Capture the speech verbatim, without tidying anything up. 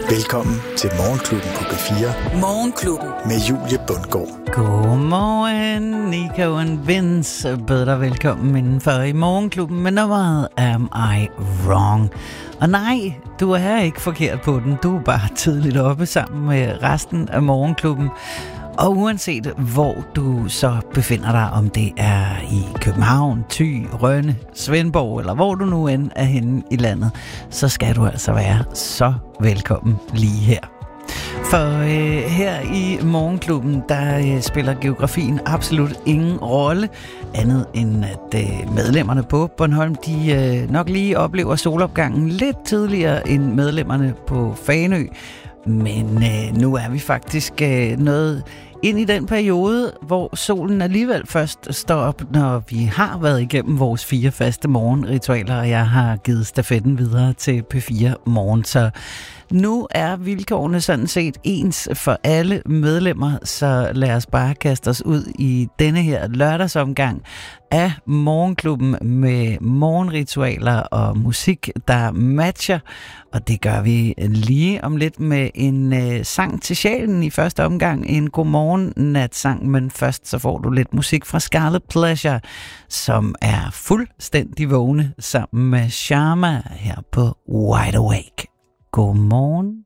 Velkommen til Morgenklubben på P fire. Morgenklubben med Julie Bundgaard. Godmorgen, Nico og Vince. Bød dig velkommen indenfor i Morgenklubben med nummeret Am I Wrong? Og nej, du er ikke forkert på den. Du er bare tidligt oppe sammen med resten af Morgenklubben. Og uanset hvor du så befinder dig, om det er i København, Thy, Rønne, Svendborg, eller hvor du nu end er henne i landet, så skal du altså være så velkommen lige her. For øh, her i Morgenklubben, der øh, spiller geografien absolut ingen rolle, andet end at øh, medlemmerne på Bornholm, de øh, nok lige oplever solopgangen lidt tidligere end medlemmerne på Fanø. Men øh, nu er vi faktisk øh, noget ind i den periode, hvor solen alligevel først står op, når vi har været igennem vores fire faste morgenritualer, og jeg har givet stafetten videre til P fire Morgen. Så nu er vilkårene sådan set ens for alle medlemmer, så lad os bare kaste os ud i denne her lørdagsomgang af Morgenklubben med morgenritualer og musik, der matcher. Og det gør vi lige om lidt med en øh, sang til sjælen i første omgang, en godmorgen natsang, men først så får du lidt musik fra Scarlet Pleasure, som er fuldstændig vågne sammen med Sharma her på Wide Awake. Godmorgen.